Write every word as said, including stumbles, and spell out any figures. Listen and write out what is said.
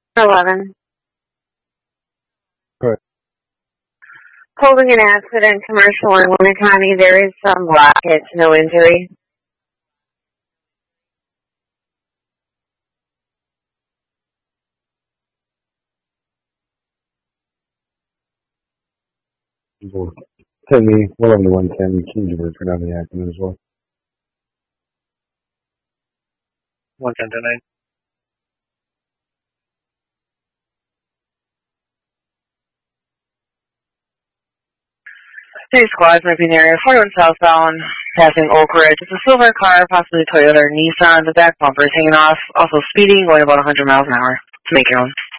eleven. Correct. Holding an accident, commercial in Winter County. There is some blockage, no injury. Send me one eleven to one ten. Change over for down the accident as well. one ten to nine. City squads moving area forty-one southbound, passing Oak Ridge. It's a silver car, possibly Toyota or Nissan. The back bumper is hanging off. Also speeding, going about one hundred miles an hour. Make your own.